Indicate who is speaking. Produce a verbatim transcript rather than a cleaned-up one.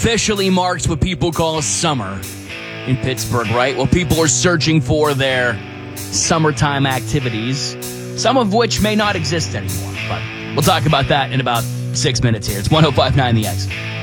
Speaker 1: officially marks what people call summer in Pittsburgh, right? Well, people are searching for their summertime activities, some of which may not exist anymore. But we'll talk about that in about six minutes here. It's one oh five point nine The X.